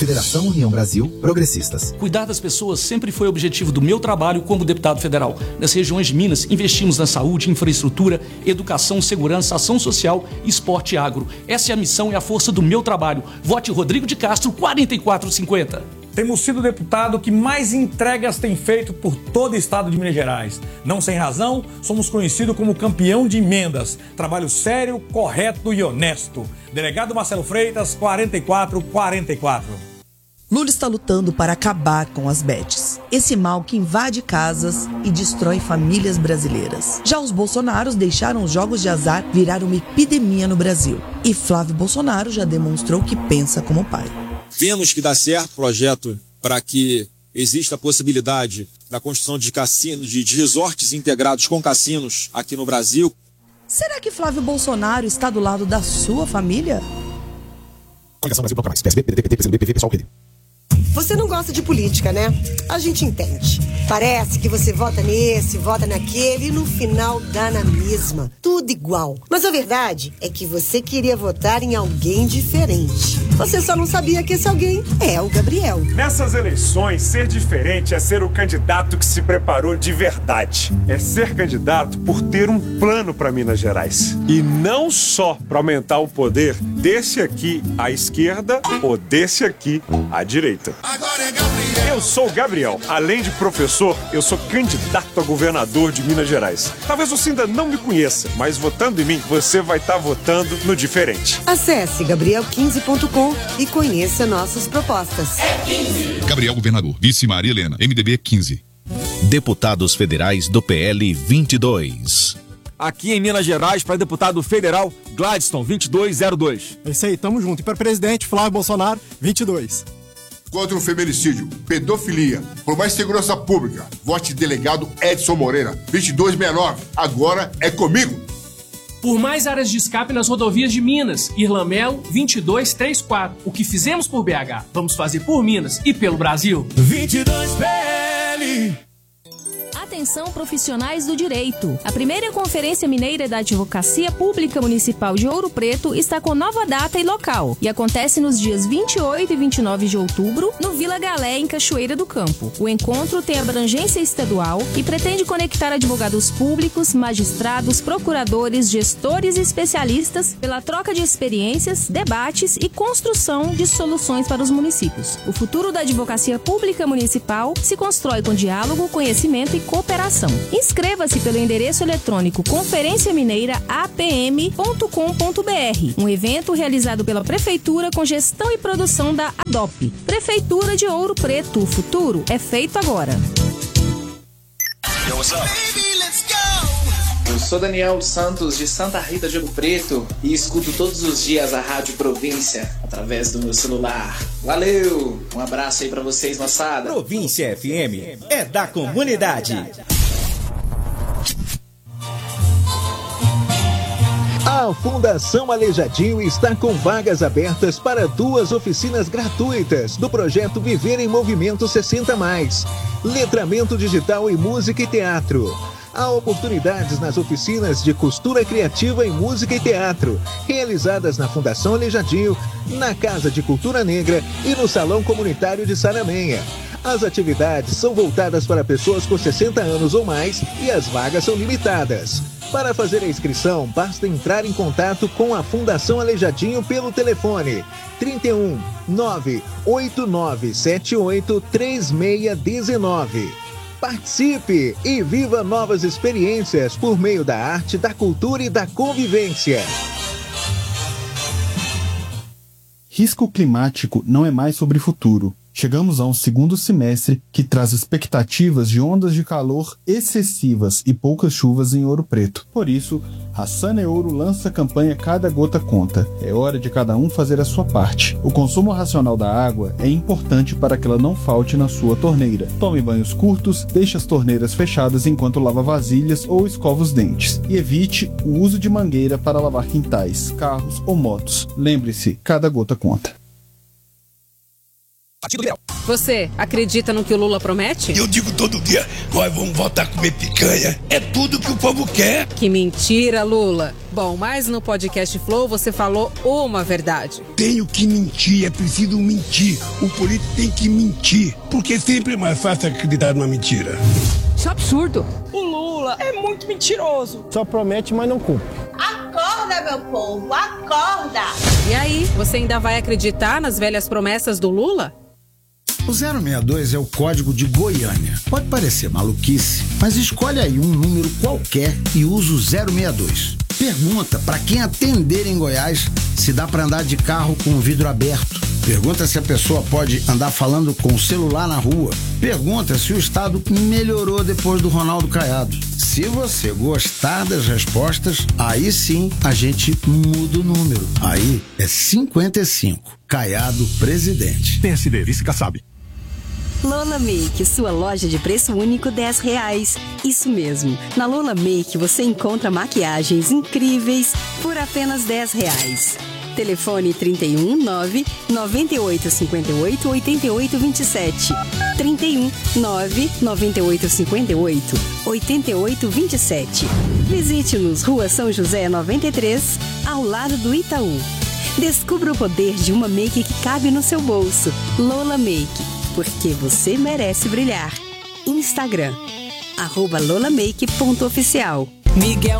Federação União Brasil Progressistas. Cuidar das pessoas sempre foi o objetivo do meu trabalho como deputado federal. Nas regiões de Minas, investimos na saúde, infraestrutura, educação, segurança, ação social, esporte e agro. Essa é a missão e a força do meu trabalho. Vote Rodrigo de Castro, 4450. Temos sido o deputado que mais entregas tem feito por todo o estado de Minas Gerais. Não sem razão, somos conhecidos como campeão de emendas. Trabalho sério, correto e honesto. Delegado Marcelo Freitas, 4444. Lula está lutando para acabar com as bets, esse mal que invade casas e destrói famílias brasileiras. Já os bolsonaros deixaram os jogos de azar virar uma epidemia no Brasil. E Flávio Bolsonaro já demonstrou que pensa como pai. Vemos que dá certo o projeto para que exista a possibilidade da construção de cassinos, de resorts integrados com cassinos aqui no Brasil. Será que Flávio Bolsonaro está do lado da sua família? Coligação Brasil Proclamais. PSB, PDT, PT, PCdoB, PV, PSOL, PD. Você não gosta de política, né? A gente entende. Parece que você vota nesse, vota naquele e no final dá na mesma. Tudo igual. Mas a verdade é que você queria votar em alguém diferente. Você só não sabia que esse alguém é o Gabriel. Nessas eleições, ser diferente é ser o candidato que se preparou de verdade. É ser candidato por ter um plano para Minas Gerais. E não só para aumentar o poder desse aqui à esquerda ou desse aqui à direita. Agora é Gabriel. Eu sou o Gabriel. Além de professor, eu sou candidato a governador de Minas Gerais. Talvez você ainda não me conheça, mas votando em mim, você vai estar votando no diferente. Acesse gabriel15.com e conheça nossas propostas. É 15. Gabriel Governador, vice Maria Helena, MDB 15. Deputados Federais do PL 22. Aqui em Minas Gerais, para deputado federal, Gladstone, 2202. É isso aí, tamo junto. E para presidente, Flávio Bolsonaro, 22. Contra o feminicídio, pedofilia, por mais segurança pública, vote delegado Edson Moreira, 2269. Agora é comigo. Por mais áreas de escape nas rodovias de Minas, Irlamelo 2234. O que fizemos por BH, vamos fazer por Minas e pelo Brasil. 22 PL. Atenção profissionais do direito. A primeira Conferência Mineira da Advocacia Pública Municipal de Ouro Preto está com nova data e local e acontece nos dias 28 e 29 de outubro no Vila Galé, em Cachoeira do Campo. O encontro tem abrangência estadual e pretende conectar advogados públicos, magistrados, procuradores, gestores e especialistas pela troca de experiências, debates e construção de soluções para os municípios. O futuro da advocacia pública municipal se constrói com diálogo, conhecimento e cooperação. Inscreva-se pelo endereço eletrônico conferenciamineiraapm.com.br. Um evento realizado pela Prefeitura com gestão e produção da ADOP. Prefeitura de Ouro Preto. O futuro é feito agora. Yo, what's up? Eu sou Daniel Santos, de Santa Rita de Ouro Preto, e escuto todos os dias a Rádio Província através do meu celular. Valeu! Um abraço aí pra vocês, moçada. Província FM é da comunidade. A Fundação Aleijadinho está com vagas abertas para 2 oficinas gratuitas do projeto Viver em Movimento 60+, letramento digital em música e teatro. Há oportunidades nas oficinas de costura criativa em música e teatro, realizadas na Fundação Aleijadinho, na Casa de Cultura Negra e no Salão Comunitário de Saramenha. As atividades são voltadas para pessoas com 60 anos ou mais e as vagas são limitadas. Para fazer a inscrição, basta entrar em contato com a Fundação Aleijadinho pelo telefone 31 98978 3619. Participe e viva novas experiências por meio da arte, da cultura e da convivência. Risco climático não é mais sobre futuro. Chegamos a um segundo semestre que traz expectativas de ondas de calor excessivas e poucas chuvas em Ouro Preto. Por isso, a Saneouro lança a campanha Cada Gota Conta. É hora de cada um fazer a sua parte. O consumo racional da água é importante para que ela não falte na sua torneira. Tome banhos curtos, deixe as torneiras fechadas enquanto lava vasilhas ou escova os dentes. E evite o uso de mangueira para lavar quintais, carros ou motos. Lembre-se, cada gota conta. Partido Liberal. Você acredita no que o Lula promete? Eu digo todo dia, nós vamos voltar a comer picanha. É tudo que o povo quer. Que mentira, Lula. Bom, mas no podcast Flow você falou uma verdade. Tenho que mentir, é preciso mentir. O político tem que mentir, porque sempre é mais fácil acreditar numa mentira. Isso é absurdo. O Lula é muito mentiroso. Só promete, mas não cumpre. Acorda, meu povo, acorda! E aí, você ainda vai acreditar nas velhas promessas do Lula? O 062 é o código de Goiânia. Pode parecer maluquice, mas escolhe aí um número qualquer e usa o 062. Pergunta para quem atender em Goiás se dá para andar de carro com o vidro aberto. Pergunta se a pessoa pode andar falando com o celular na rua. Pergunta se o estado melhorou depois do Ronaldo Caiado. Se você gostar das respostas, aí sim a gente muda o número. Aí é 55. Caiado presidente. PSD, vice Kassab. Lola Make, sua loja de preço único R$10. Isso mesmo. Na Lola Make você encontra maquiagens incríveis por apenas R$10. Telefone 319 9858 8827. 319 9858 8827. Visite-nos, Rua São José 93, ao lado do Itaú. Descubra o poder de uma make que cabe no seu bolso. Lola Make, porque você merece brilhar. Instagram, @lolamake.oficial. Miguel